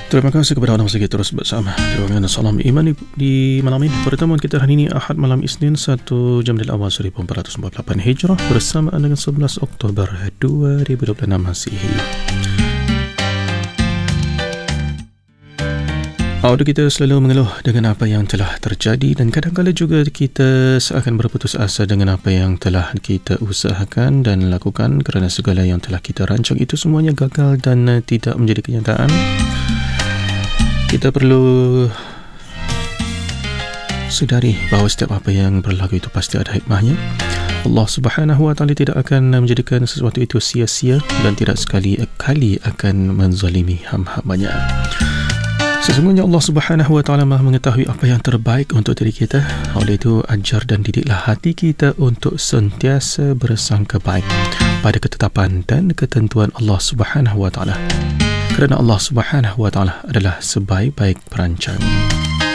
Terima kasih kepada Allah sekali terus bersama. Terima salam iman di malam ini. Pertemuan kita hari ini Ahad malam Isnin 1 Jamil Awal 1448 Hijrah bersamaan dengan 11 Oktober 2026 Masihi. Audio kita selalu mengeluh dengan apa yang telah terjadi dan kadang-kadang juga kita seakan berputus asa dengan apa yang telah kita usahakan dan lakukan kerana segala yang telah kita rancang itu semuanya gagal dan tidak menjadi kenyataan. Kita perlu sedari bahawa setiap apa yang berlaku itu pasti ada hikmahnya. Allah Subhanahu wa taala tidak akan menjadikan sesuatu itu sia-sia dan tidak sekali-kali akan menzalimi hamba-hambanya. Sesungguhnya Allah Subhanahu wa taala Maha mengetahui apa yang terbaik untuk diri kita. Oleh itu ajar dan didiklah hati kita untuk sentiasa bersangka baik pada ketetapan dan ketentuan Allah Subhanahu wa taala. Kerana Allah Subhanahu wa taala adalah sebaik-baik perancang.